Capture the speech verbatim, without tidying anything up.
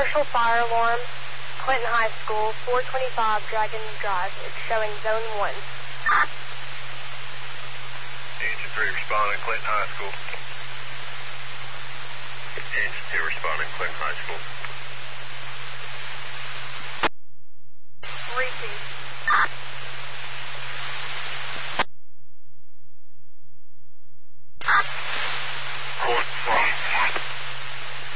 Commercial fire alarm, Clinton High School, four twenty-five Dragon Drive. It's showing zone one. Engine three responding, Clinton High School. Engine two responding, Clinton High School.